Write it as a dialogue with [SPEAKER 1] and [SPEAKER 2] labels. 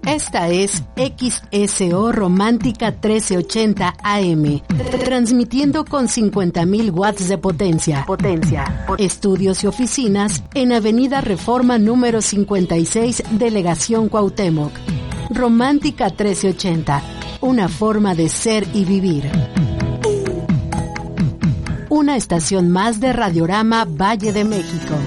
[SPEAKER 1] Esta es XSO Romántica 1380 AM, transmitiendo con 50,000 watts de potencia. Estudios y oficinas en Avenida Reforma número 56, Delegación Cuauhtémoc. Romántica 1380, una forma de ser y vivir. Una estación más de Radiorama Valle de México.